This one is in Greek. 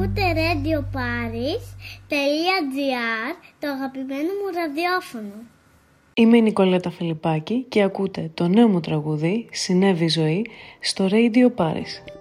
Ακούτε radioparis.gr, το αγαπημένο μου ραδιόφωνο. Είμαι η Νικολέτα Φιλιππάκη και ακούτε το νέο μου τραγούδι «Συνέβη ζωή» στο Radio Paris.